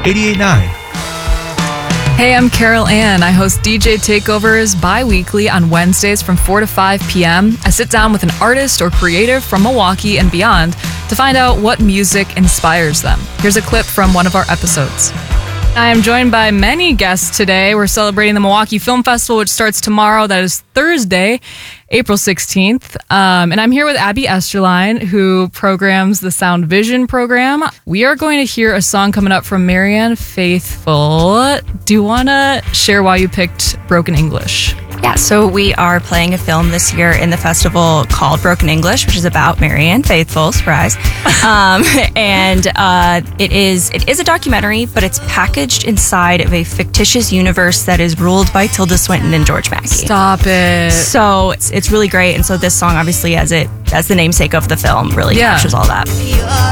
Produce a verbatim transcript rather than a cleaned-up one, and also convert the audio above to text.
eighty-eight point nine. Hey, I'm Carol Ann. I host D J Takeovers bi-weekly on Wednesdays from four to five p.m. I sit down with an artist or creative from Milwaukee and beyond to find out what music inspires them. Here's a clip from one of our episodes. I am joined by many guests today. We're celebrating the Milwaukee Film Festival, which starts tomorrow. That is Thursday, April sixteenth. Um, and I'm here with Abby Esterline, who programs the Sound Vision program. We are going to hear a song coming up from Marianne Faithfull. Do you want to share why you picked Broken English? Yeah, so we are playing a film this year in the festival called Broken English, which is about Marianne Faithfull, surprise. um, and uh, it is it is a documentary, but it's packaged inside of a fictitious universe that is ruled by Tilda Swinton and George Mackey. Stop it. So it's, it's really great. And so this song, obviously, as it as the namesake of the film, really Yeah. captures all that.